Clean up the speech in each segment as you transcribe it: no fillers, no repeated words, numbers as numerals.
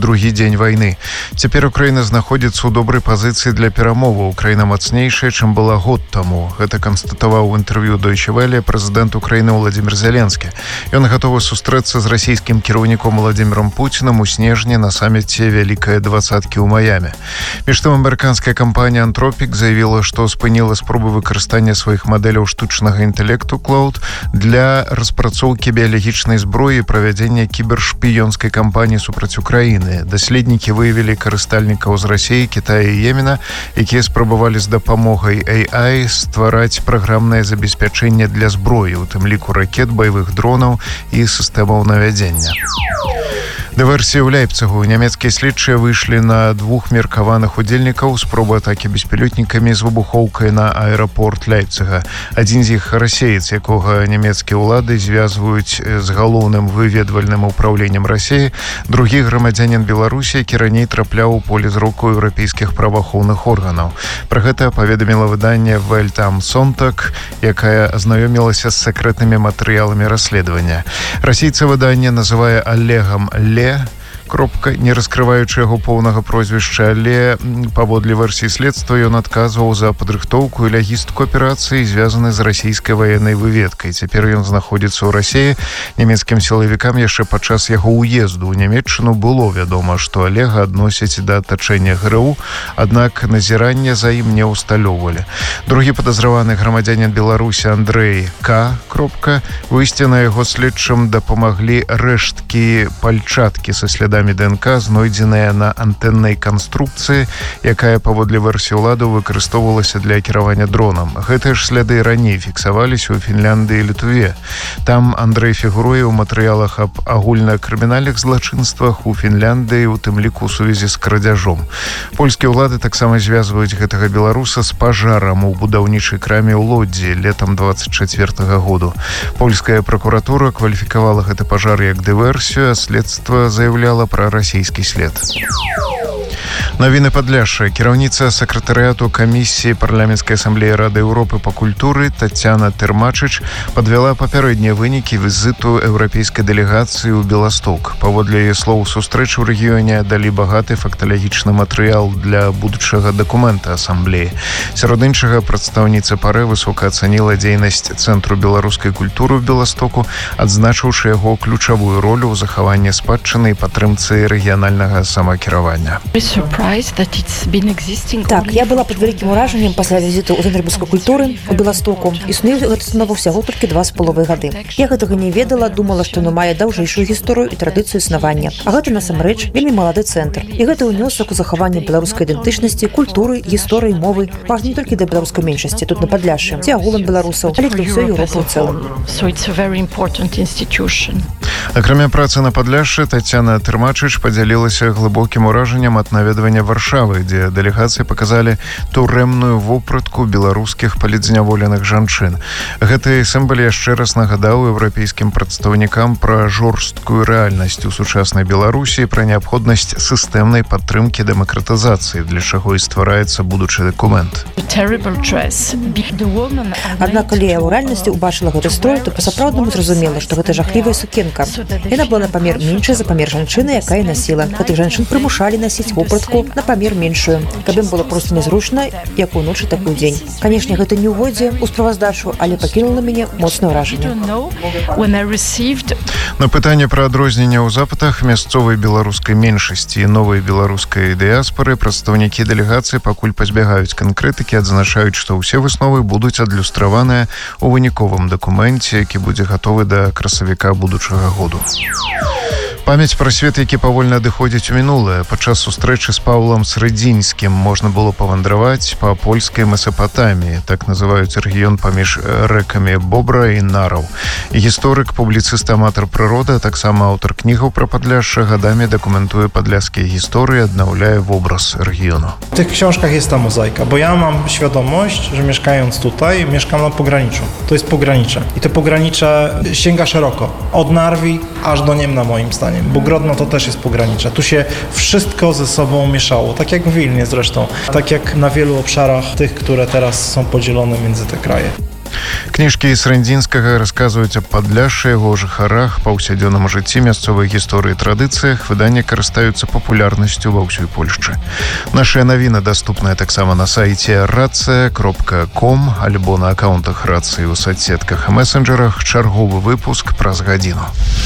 другі дзень вайны. Цяпер Украіна знаходзіцца ў добрай пазіцыі для перамоваў. Украіна мацнейшая, чым была год таму. Гэта канстатаваў у інтэрв'ю Deutsche Welle прэзідэнт Украіны Владимир Зеленскі. Ён гатовы сустрэцца з расійскім кіраўніком Владимиром Путінам у снежні на саміце Вялікая двадцаткі ў Майаме. Між тым, амерыканская кампанія Anthropic заявіла, што спыніла спробы выкарыстання сваіх мадэляў штучнага інтэлекту Cloud для распрацоўкі біялагічнай зброі і правядзення кібершпіёнскай кампаніі супраць Украіны. Даследнікі выявілі карыстальнікаў з Расіі, Китая і Йемена, якія спрабавалі з дапамогай AI ствараць праграмнае забеспячэнне для зброі, у тым ліку ракет, баявых дронаў і сістэмаў навядзення. Дыверсіі ў Лейпцигу. Нямецкія слідчыя выйшлі на двух меркаваных удзельнікаў спробы атакі беспілотнікамі з выбухоўкай на аэрапорт Лейпцига. Адзін з іх расеец, якога нямецкія ўлады звязваюць з галоўным выведвальным управленнем Расіі, другі грамадзянін Беларусі, які раней трапляў у поле зроку еўрапейскіх праваахоўных органаў. Пра гэта паведаміла выданне Welt am Sonntag, якая азнаёмілася з сакрэтнымі матэрыяламі расследавання. Расійца выданне называе Олегам не раскрываючы яго поўнага прозвішча, але паводле версіі следства ён адказваў за падрыхтоўку і лягістыку аперацыі, звязаны з расійскай ваеннай выведкай. Цяпер ён знаходзіцца ў Расіі. Нямецкім сілавікам яшчэ падчас яго ўезду ў Нямецчыну было вядома, што Олега адносяць да атачэння ГРУ, аднак назіранне за ім не ўсталёўвалі. Другі падазраваны грамадзянін Беларусі Андрэй К. Выйсці на яго следчым дапамаглі рэшткі пальчаткі са слядамі ДНК, знойдзеная на антэннай канструкцыі, якая паводле версіі ўладаў выкарыстоўвалася для кіравання дронам. Гэтыя ж сляды раней фіксаваліся ў Фінляндыі і Літве. Там Андрэй фігуруе ў матэрыялах аб агульнакрымінальных злачынствах у Фінляндыі, у тым ліку ў сувязі з крадзяжом. Польскія ўлады таксама звязваюць гэтага беларуса з пажарам у будаўнічай краме ў Лодзі летам 24-го году. Польская пракуратура кваліфікавала гэты пажар як дыверсію, а следства заявляла пра расійскі след. Навіны Падляшша. Кіраўніца сакратарыяту камісіі парламенцкай асамблеі Рады Еўропы па культуры Тацяна Тэрмачыч падвяла папярэднія вынікі візіту еўрапейскай дэлегацыі ў Беласток. Паводле яе слоў, сустрэчы ў рэгіёне далі багаты факталагічны матэрыял для будучага дакумента асамблеі. Сярод іншага, прадстаўніца ПАРЭ высока ацаніла дзейнасць Цэнтру беларускай культуры ў Беластоку, адзначыўшы яго ключавую ролю ў захаванні спадчыны і падтрымцы рэгіянальнага самакіравання. Так, я была пад вялікім уражаннем пасля візіту ў Цэнтр беларускай культуры ў Беластоку. Існуе гэта установа ўсяго толькі 2,5 гады. Я гэтага не ведала, думала, што яно мае даўжэйшую гісторыю і традыцыю існавання. А гэта насамрэч вельмі малады цэнтр. І гэта ўнёсак у захаванне беларускай ідэнтычнасці, культуры, гісторыі, мовы. Важна не толькі для беларускай меншасці тут на Падляшшы, ці агулам беларусаў, але для ўсёй Еўропы ў цэлым. Акрамя працы на Падляшшы, Тацяна Тэрмачыч падзялілася глыбокім уражаннем ад наведвання Варшавы, дзе дэлегацыі паказалі турэмную вопратку беларускіх палітзняволеных жанчын. Гэты сімвал яшчэ раз нагадаў еўрапейскім прадстаўнікам пра жорсткую рэальнасць у сучаснай Беларусі, пра неабходнасць сістэмнай падтрымкі дэмакратызацыі, для чаго і ствараецца будучы дакумент. Аднак, калі я ў рэальнасці ўбачыла гэты строй, то па-сапраўднаму зразумела, што гэта жахлівая сукенка. Яна была на памер меншая за памер жанчыны, якая насіла. Гэтых жанчын прымушалі насіць вопратку на памер меншую, каб ім было проста нязручна, як уночы, так і ў дзень. Канешне, гэта не ўводзе ў справаздачу, але пакінула мяне моцнае ўражанне. На пытанне пра адрозненне ў запытах мясцовай беларускай меншасці і новай беларускай дыяспары прадстаўнікі дэлегацыі пакуль пазбягаюць канкрэтыкі, адзначаюць, што ўсе высновы будуць адлюстраваныя ў выніковым дакуменце, які будзе гатовы да красавіка будучага году. Памяць пра свет, які павольна адыходзіць у мінулае. Падчас сустрэчы з Паўлам Срэдзінскім можна было павандраваць па польскай Месапатаміі, так называюць рэгіён паміж рэкамі Бобра і Нараў. Гісторык, публіцыст, аматар прыроды, а таксама аўтар кнігаў пра Падляшша, гадамі дакументуе падляшскія гісторыі, аднаўляе вобраз рэгіёну. W tych książkach jest ta mozaika, bo ja mam świadomość, że mieszkając tutaj, mieszkam na pograniczu. To jest pogranicze. I to pogranicze sięga szeroko. Od Narwi aż do Niemna, moim zdaniem. Bo Grodno to też jest pogranicze. Tu się wszystko ze sobą mieszało, tak jak w Wilnie zresztą, tak jak na wielu obszarach tych, które teraz są podzielone między te kraje. Кніжкі Срэндзінскага расказваюць аб Падляшшы, яго жыхарах, паўсядзённым жыцці, мясцовай гісторыі і традыцыях. Выданні карыстаюцца папулярнасцю ва ўсёй Польшчы. Нашыя навіны даступныя таксама на сайце racja.com альбо на акаунтах Рацыі ў соцсетках і месенджерах. Чарговы выпуск праз гадзіну.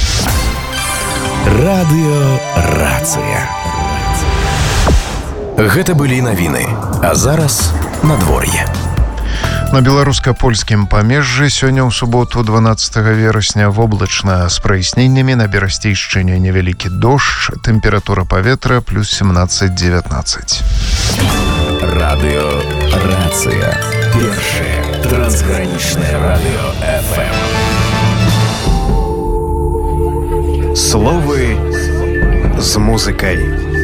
Радыё Рацыя. Гэта былі навіны, а зараз надвор'е. На беларуска-польскім памежжы сёння ў суботу 12 верасня воблачна з праясненнямі, на берасцейшчыне невялікі дождж, тэмпература паветра плюс 17-19. Радыё Рацыя. Першае трансгранічнае радыё FM. Словы з музыкай.